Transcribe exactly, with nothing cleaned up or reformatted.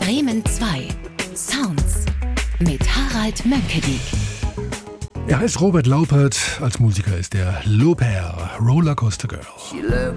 Bremen zwei. Sounds mit Harald Mönckeberg. Er heißt Robert Laupert, als Musiker ist er Lauper, Rollercoaster Girl. She looked